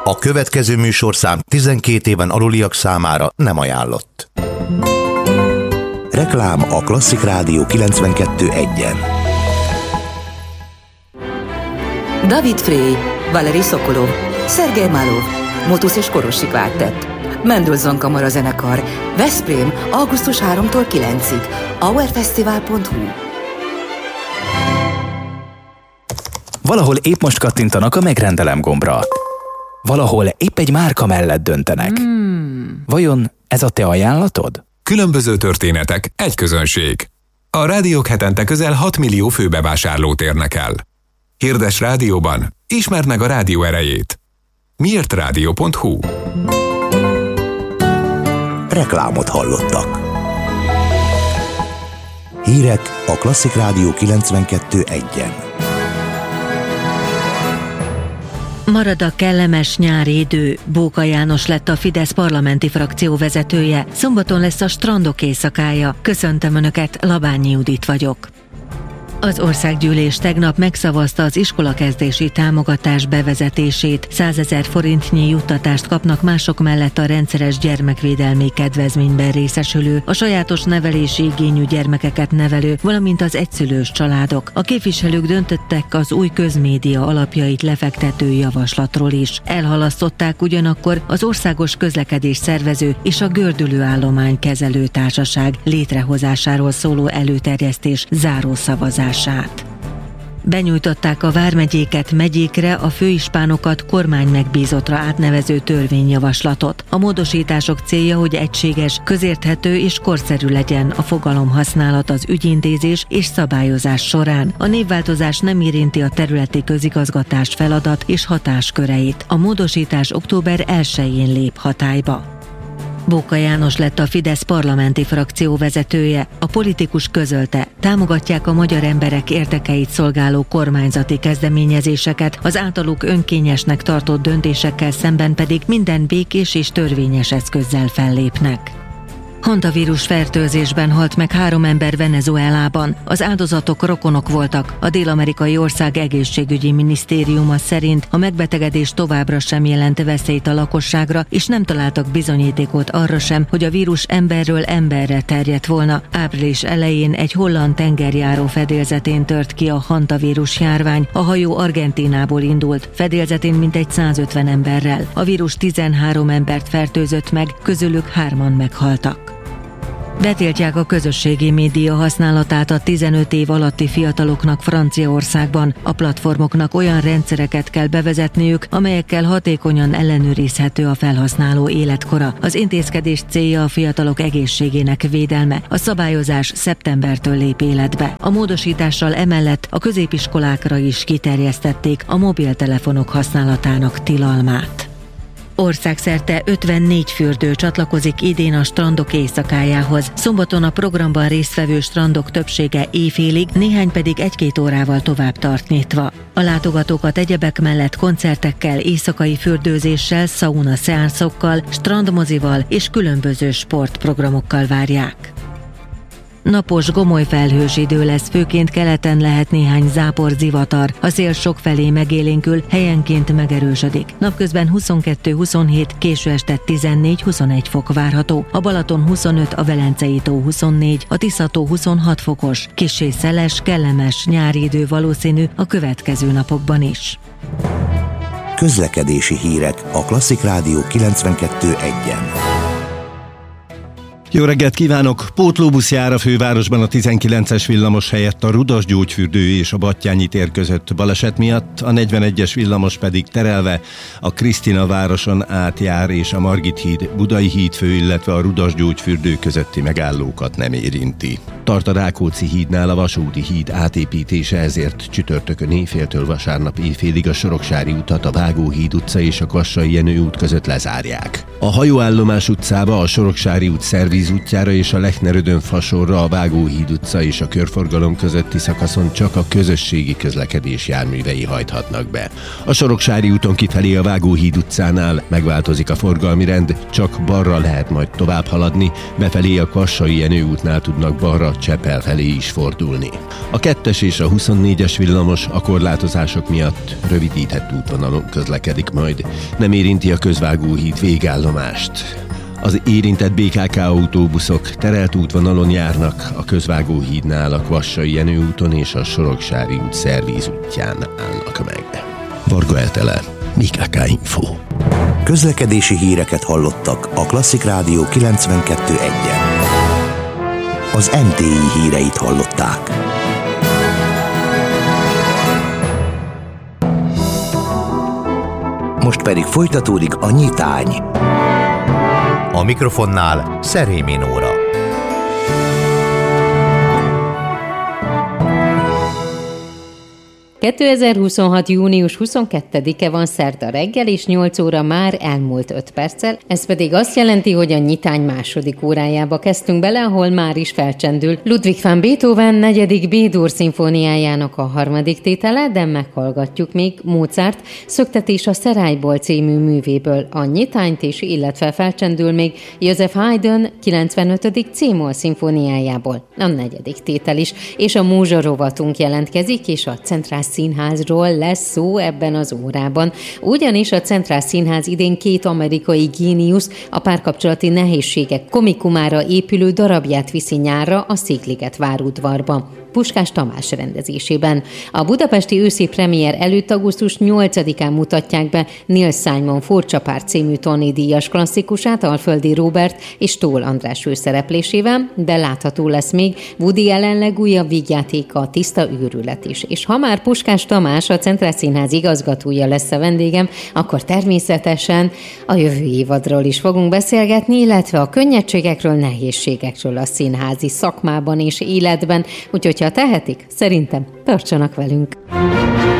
A következő műsorszám 12 éven aluliak számára nem ajánlott. Reklám a Klasszik Rádió 92.1-en. David Frey, Valeri Sokolov, Szergej Malov, Motus és Korosi Kvártett, Mendelssohn Kamara zenekar, Veszprém, augusztus 3-tól 9-ig, hourfestival.hu. Valahol épp most kattintanak a megrendelem gombra. Valahol épp egy márka mellett döntenek. Vajon ez a te ajánlatod? Különböző történetek, egy közönség. A rádiók hetente közel 6 millió főbevásárlót érnek el. Hirdes rádióban, ismerd meg a rádió erejét. miértradio.hu. Reklámot hallottak. Hírek a Klasszik Rádió 92.1-en. Marad a kellemes nyári idő. Bóka János lett a Fidesz parlamenti frakció vezetője. Szombaton lesz a Strandok éjszakája. Köszöntöm Önöket, Labányi Judit vagyok. Az országgyűlés tegnap megszavazta az iskolakezdési támogatás bevezetését. 100 000 forintnyi juttatást kapnak mások mellett a rendszeres gyermekvédelmi kedvezményben részesülő, a sajátos nevelési igényű gyermekeket nevelő, valamint az egyszülős családok. A képviselők döntöttek az új közmédia alapjait lefektető javaslatról is. Elhalasztották ugyanakkor az Országos Közlekedés Szervező és a Gördülő Állomány Kezelő Társaság létrehozásáról szóló előterjesztés zárószavazását. Benyújtották a vármegyéket megyékre, a főispánokat kormány megbízottra átnevező törvényjavaslatot. A módosítások célja, hogy egységes, közérthető és korszerű legyen a fogalomhasználat az ügyintézés és szabályozás során. A névváltozás nem érinti a területi közigazgatás feladat és hatásköreit. A módosítás október 1-én lép hatályba. Bóka János lett a Fidesz parlamenti frakció vezetője. A politikus közölte, támogatják a magyar emberek érdekeit szolgáló kormányzati kezdeményezéseket, az általuk önkényesnek tartott döntésekkel szemben pedig minden békés és törvényes eszközzel fellépnek. Hantavírus fertőzésben halt meg 3 ember Venezuelában. Az áldozatok rokonok voltak. A dél-amerikai ország egészségügyi minisztériuma szerint a megbetegedés továbbra sem jelent veszélyt a lakosságra, és nem találtak bizonyítékot arra sem, hogy a vírus emberről emberre terjedt volna. Április elején egy holland tengerjáró fedélzetén tört ki a hantavírus járvány. A hajó Argentínából indult, fedélzetén mintegy 150 emberrel. A vírus 13 embert fertőzött meg, közülük 3-an meghaltak. Betiltják a közösségi média használatát a 15 év alatti fiataloknak Franciaországban. A platformoknak olyan rendszereket kell bevezetniük, amelyekkel hatékonyan ellenőrizhető a felhasználó életkora. Az intézkedés célja a fiatalok egészségének védelme. A szabályozás szeptembertől lép életbe. A módosítással emellett a középiskolákra is kiterjesztették a mobiltelefonok használatának tilalmát. Országszerte 54 fürdő csatlakozik idén a Strandok éjszakájához. Szombaton a programban résztvevő strandok többsége éjfélig, néhány pedig 1-2 órával tovább tart nyitva. A látogatókat egyebek mellett koncertekkel, éjszakai fürdőzéssel, szauna szeánszokkal, strandmozival és különböző sportprogramokkal várják. Napos, gomoly felhős idő lesz, főként keleten lehet néhány zápor, zivatar. A szél sokfelé megélénkül, helyenként megerősödik. Napközben 22-27, késő este 14-21 fok várható. A Balaton 25, a Velencei-tó 24, a Tisza-tó 26 fokos. Kissé szeles, kellemes nyári idő valószínű a következő napokban is. Közlekedési hírek a Klasszik Rádió 92.1-en. Jó reggelt kívánok! Pótlóbusz jár a fővárosban a 19-es villamos helyett a Rudasgyógyfürdő és a Battyányi tér között baleset miatt, a 41-es villamos pedig terelve a Krisztina városon átjár és a Margit híd, Budai hídfő, illetve a Rudasgyógyfürdő közötti megállókat nem érinti. Tart a Rákóczi hídnál a Vasúti híd átépítése, ezért csütörtökön éjféltől vasárnap éjfélig a Soroksári utat, a Vágóhíd utca és a Kassai Jenő út között lezárják. A Hajóállomás utcába, a Soroksári út Szervíz útjára és a Lechner-Ödön fasorra a Vágóhíd utca és a körforgalom közötti szakaszon csak a közösségi közlekedés járművei hajthatnak be. A Soroksári úton kifelé a Vágóhíd utcánál megváltozik a forgalmi rend, csak balra lehet majd tovább haladni, befelé a Kvassai Jenő útnál tudnak balra Csepel felé is fordulni. A 2-es és a 24-es villamos a korlátozások miatt rövidített útvonalon közlekedik majd. Nem érinti a Közvágóhíd végállomást. Az érintett BKK autóbuszok terelt útvonalon járnak, a Közvágóhídnál, a Kvassai Jenő úton és a Soroksári út Szervíz útján állnak meg. Varga Etele, BKK Info. Közlekedési híreket hallottak a Klasszik Rádió 92.1-en. Az MTI híreit hallották. Most pedig folytatódik a nyitány. A mikrofonnál Szerémi Nóra. 2026. június 22-e van, szerda reggel, és 8 óra már elmúlt 5 perccel. Ez pedig azt jelenti, hogy a nyitány második órájába kezdtünk bele, ahol már is felcsendül Ludwig van Beethoven 4. B-dur szimfóniájának a 3. tétele, de meghallgatjuk még Mozart Szöktetés a Szerályból című művéből a nyitányt is, illetve felcsendül még Joseph Haydn 95. C-moll szimfóniájából a 4. tétel is, és a múzsa rovatunk jelentkezik, és a Centrál Színházról lesz szó ebben az órában. Ugyanis a Centrál Színház idén 2 amerikai géniusz a párkapcsolati nehézségek komikumára épülő darabját viszi nyárra a Szigliget várudvarba, Puskás Tamás rendezésében. A budapesti őszi premier előtt augusztus 8-án mutatják be Neil Simon Furcsapár című Tony-díjas klasszikusát Alföldi Róbert és Tóth András főszereplésével, de látható lesz még Woody Allen legújabb vígjátéka, a Tiszta őrület is. És ha már Puskás Tamás, a Centrál Színház igazgatója lesz a vendégem, akkor természetesen a jövő évadról is fogunk beszélgetni, illetve a könnyedségekről, nehézségekről a színházi szakmában és életben, úgyhogy ha tehetik, szerintem tartsanak velünk.